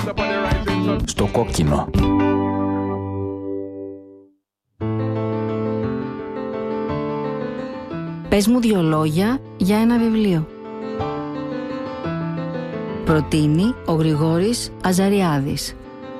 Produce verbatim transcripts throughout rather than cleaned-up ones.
Στο κόκκινο. Πες μου δύο λόγια για ένα βιβλίο. Προτείνει ο Γρηγόρης Αζαριάδης.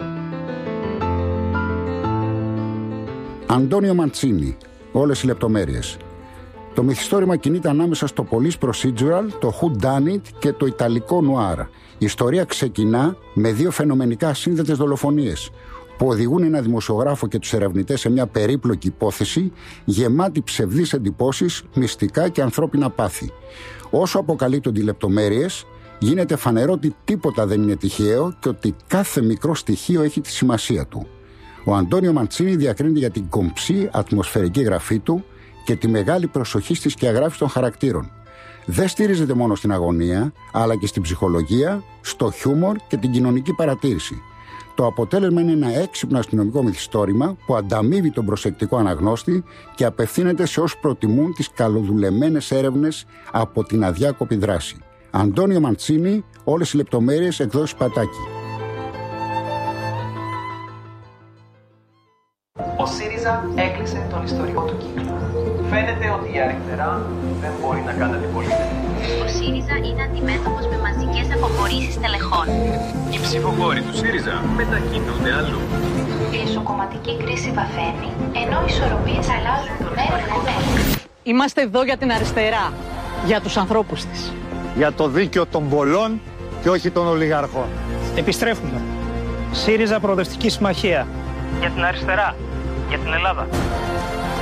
Αντώνιο Μαντσίνι, όλες οι λεπτομέρειες. Το μυθιστόρημα κινείται ανάμεσα στο police procedural, το who done it και το ιταλικό noir. Η ιστορία ξεκινά με δύο φαινομενικά σύνδετες δολοφονίες που οδηγούν ένα δημοσιογράφο και τους ερευνητές σε μια περίπλοκη υπόθεση γεμάτη ψευδείς εντυπώσεις, μυστικά και ανθρώπινα πάθη. Όσο αποκαλύπτονται οι λεπτομέρειες, γίνεται φανερό ότι τίποτα δεν είναι τυχαίο και ότι κάθε μικρό στοιχείο έχει τη σημασία του. Ο Αντώνιο Μαντσίνι διακρίνεται για την κομψή ατμοσφαιρική γραφή του και τη μεγάλη προσοχή στη σκιαγράφηση των χαρακτήρων. Δεν στηρίζεται μόνο στην αγωνία, αλλά και στην ψυχολογία, στο χιούμορ και την κοινωνική παρατήρηση. Το αποτέλεσμα είναι ένα έξυπνο αστυνομικό μυθιστόρημα που ανταμείβει τον προσεκτικό αναγνώστη και απευθύνεται σε όσους προτιμούν τις καλοδουλεμένες έρευνες από την αδιάκοπη δράση. Αντώνιο Μαντσίνι, όλες οι λεπτομέρειες, εκδόσεις Πατάκη. Ο ΣΥΡΙΖΑ έκλεισε τον ιστορικό του κύκλο. Φαίνεται ότι η αριστερά δεν μπορεί να κάνει αντιπολίτευση. Ο ΣΥΡΙΖΑ είναι αντιμέτωπος με μαζικές αποχωρήσεις τελεχών. Οι ψηφοφόροι του ΣΥΡΙΖΑ μετακινούνται αλλού. Η εσωκομματική κρίση βαθαίνει, ενώ οι ισορροπίες αλλάζουν μέρα με μέρα. Είμαστε εδώ για την αριστερά, για τους ανθρώπους της. Για το δίκαιο των πολλών και όχι των ολιγαρχών. Επιστρέφουμε. ΣΥΡΙΖΑ Προοδευτική Συμμαχία. Για την αριστερά, για την Ελλάδα.